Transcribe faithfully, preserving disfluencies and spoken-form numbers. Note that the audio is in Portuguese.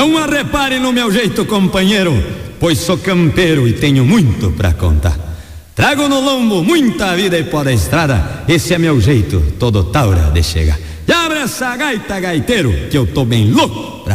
Não arrepare no meu jeito, companheiro, pois sou campeiro e tenho muito pra contar. Trago no lombo muita vida e pó da estrada, esse é meu jeito, todo taura de chegar. E abre essa gaita, gaiteiro, que eu tô bem louco pra